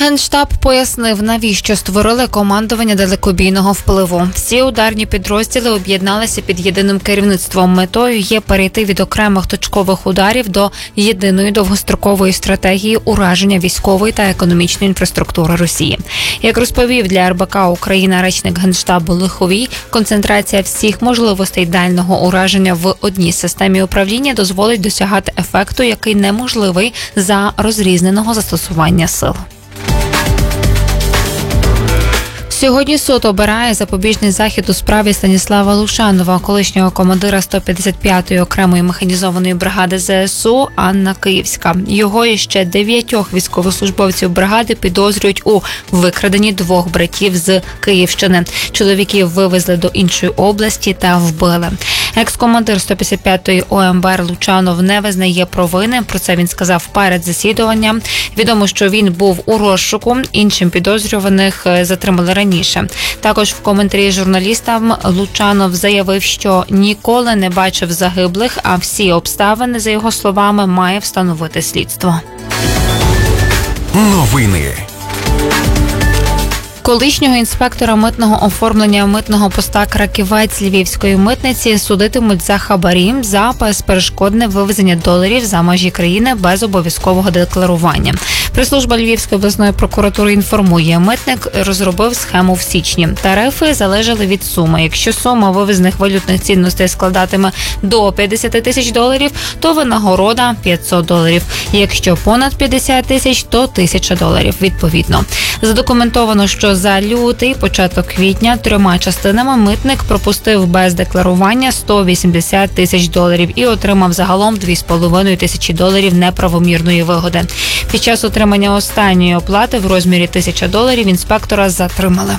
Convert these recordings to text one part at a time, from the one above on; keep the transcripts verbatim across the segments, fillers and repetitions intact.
Генштаб пояснив, навіщо створили командування далекобійного впливу. Всі ударні підрозділи об'єдналися під єдиним керівництвом. Метою є перейти від окремих точкових ударів до єдиної довгострокової стратегії ураження військової та економічної інфраструктури Росії. Як розповів для ер бе ка Україна речник Генштабу Лиховій, концентрація всіх можливостей дальнього ураження в одній системі управління дозволить досягати ефекту, який неможливий за розрізненого застосування сил. Сьогодні суд обирає запобіжний захід у справі Станіслава Лучанова, колишнього командира сто п'ятдесят п'ятої окремої механізованої бригади зе ес у Анна Київська. Його і ще дев'ятьох військовослужбовців бригади підозрюють у викраденні двох братів з Київщини. Чоловіків вивезли до іншої області та вбили. Екс-командир сто п'ятдесят п'ятої о ем бе ер Лучанов не визнає провини. Про це він сказав перед засіданням. Відомо, що він був у розшуку. Іншим підозрюваних затримали раніше. Також в коментарі журналістам Лучанов заявив, що ніколи не бачив загиблих, а всі обставини, за його словами, має встановити слідство. Новини. Колишнього інспектора митного оформлення митного поста Краківець Львівської митниці судитимуть за хабарі за безперешкодне вивезення доларів за межі країни без обов'язкового декларування. Прес-служба Львівської обласної прокуратури інформує, митник розробив схему в січні. Тарифи залежали від суми. Якщо сума вивезених валютних цінностей складатиме до п'ятдесят тисяч доларів, то винагорода п'ятсот доларів. Якщо понад п'ятдесят тисяч, то тисяча доларів відповідно. Задокументовано, що за лютий, початок квітня, трьома частинами митник пропустив без декларування сто вісімдесят тисяч доларів і отримав загалом дві з половиною тисячі доларів неправомірної вигоди. Під час отримання останньої оплати в розмірі тисяча доларів інспектора затримали.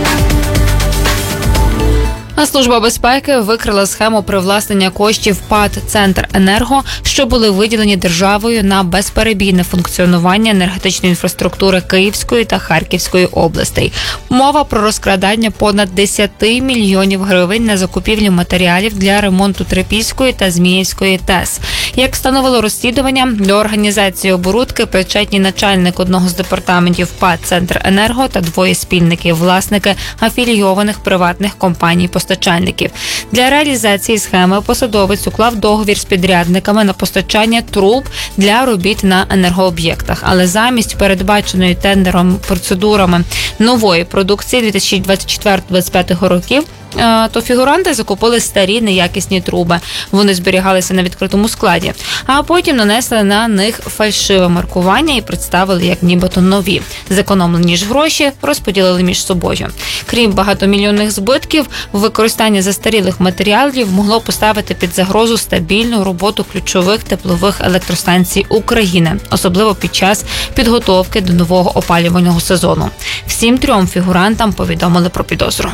А Служба безпеки викрила схему привласнення коштів ПАТ «Центренерго», що були виділені державою на безперебійне функціонування енергетичної інфраструктури Київської та Харківської областей. Мова про розкрадання понад десять мільйонів гривень на закупівлю матеріалів для ремонту Трипільської та Зміївської ТЕС. Як встановило розслідування, до організації оборудки причетні начальник одного з департаментів ПАТ «Центренерго» та двоє спільників, власники афілійованих приватних компаній-постачальників. Для реалізації схеми посадовець уклав договір з підрядниками на постачання труб для робіт на енергооб'єктах. Але замість передбаченої тендером процедурами нової продукції дві тисячі двадцять четвертого - двадцять п'ятого років, то фігуранти закупили старі неякісні труби. Вони зберігалися на відкритому складі, а потім нанесли на них фальшиве маркування і представили як нібито нові. Зекономлені ж гроші розподілили між собою. Крім багатомільйонних збитків, використання застарілих матеріалів могло поставити під загрозу стабільну роботу ключових теплових електростанцій України, особливо під час підготовки до нового опалювального сезону. Всім трьом фігурантам повідомили про підозру.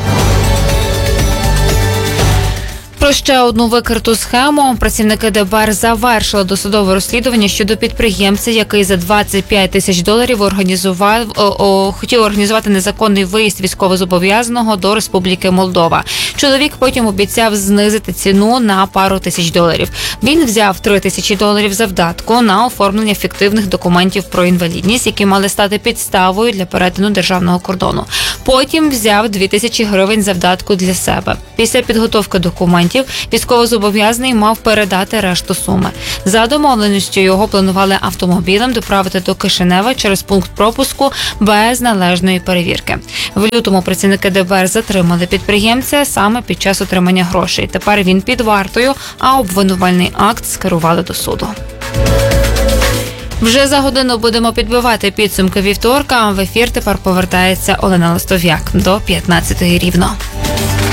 Про ще одну викриту схему. Працівники де бе ер завершили досудове розслідування щодо підприємця, який за двадцять п'ять тисяч доларів організував, о, о, хотів організувати незаконний виїзд військовозобов'язаного до Республіки Молдова. Чоловік потім обіцяв знизити ціну на пару тисяч доларів. Він взяв три тисячі доларів завдатку на оформлення фіктивних документів про інвалідність, які мали стати підставою для перетину державного кордону. Потім взяв дві тисячі гривень завдатку для себе. Після підготовки документів військовозобов'язаний мав передати решту суми. За домовленістю його планували автомобілем доправити до Кишинева через пункт пропуску без належної перевірки. В лютому працівники де бе ер затримали підприємця саме під час отримання грошей. Тепер він під вартою, а обвинувальний акт скерували до суду. Вже за годину будемо підбивати підсумки вівторка. В ефір тепер повертається Олена Листов'як. До п'ятнадцятої рівно.